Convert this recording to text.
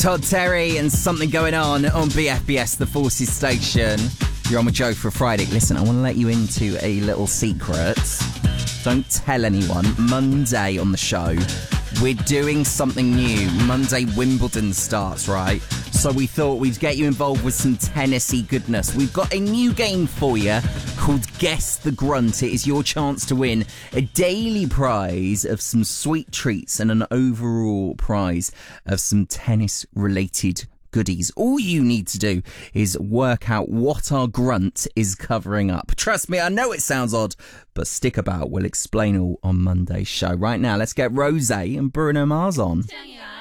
Todd Terry and Something Going On BFBS, the Forces Station. You're on with Joe for a Friday. Listen, I want to let you into a little secret. Don't tell anyone. Monday on the show, we're doing something new. Monday, Wimbledon starts, right? So we thought we'd get you involved with some tennis-y goodness. We've got a new game for you called Guess the Grunt. It is your chance to win a daily prize of some sweet treats and an overall prize of some tennis-related goodies. All you need to do is work out what our grunt is covering up. Trust me, I know it sounds odd, but stick about. We'll explain all on Monday's show. Right now, let's get Rosé and Bruno Mars on.